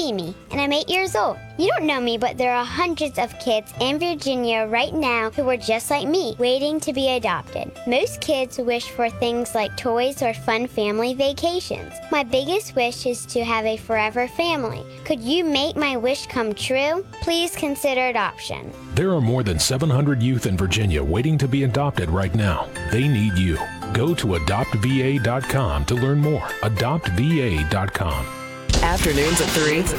Mimi, and I'm 8 years old. You don't know me, but there are hundreds of kids in Virginia right now who are just like me, waiting to be adopted. Most kids wish for things like toys or fun family vacations. My biggest wish is to have a forever family. Could you make my wish come true? Please consider adoption. There are more than 700 youth in Virginia waiting to be adopted right now. They need you. Go to adoptva.com to learn more. Adoptva.com. Afternoons at 3.